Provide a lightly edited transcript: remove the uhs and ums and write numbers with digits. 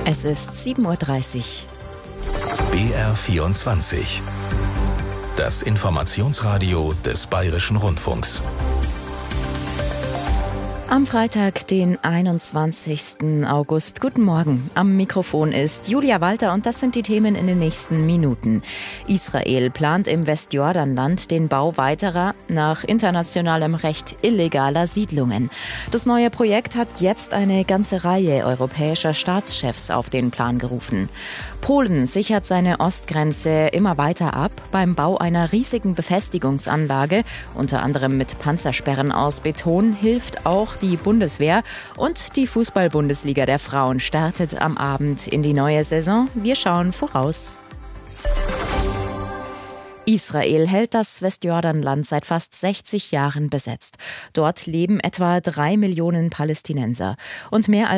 Es ist 7:30 Uhr. BR24. Das Informationsradio des Bayerischen Rundfunks. Am Freitag, den 21. August. Guten Morgen. Am Mikrofon ist Julia Walter und das sind die Themen in den nächsten Minuten. Israel plant im Westjordanland den Bau weiterer, nach internationalem Recht illegaler Siedlungen. Das neue Projekt hat jetzt eine ganze Reihe europäischer Staatschefs auf den Plan gerufen. Polen sichert seine Ostgrenze immer weiter ab beim Bau einer riesigen Befestigungsanlage, unter anderem mit Panzersperren aus Beton, hilft auch die Bundeswehr und die Fußball-Bundesliga der Frauen startet am Abend in die neue Saison. Wir schauen voraus. Israel hält das Westjordanland seit fast 60 Jahren besetzt. Dort leben etwa 3 Millionen Palästinenser und mehr als